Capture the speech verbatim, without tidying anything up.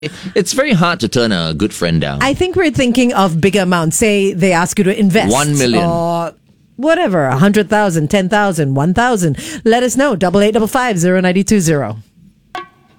It's very hard to turn a good friend down. I think we're thinking of bigger amounts. Say they ask you to invest. One million. Or whatever, a hundred thousand, ten thousand, one thousand. Let us know. Double eight double five zero ninety two zero.